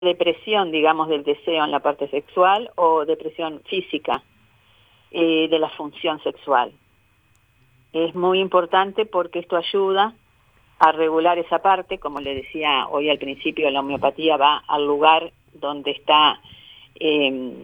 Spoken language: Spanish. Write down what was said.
depresión, digamos, del deseo en la parte sexual o depresión física de la función sexual. Es muy importante porque esto ayuda a regular esa parte, como le decía hoy al principio, la homeopatía va al lugar donde está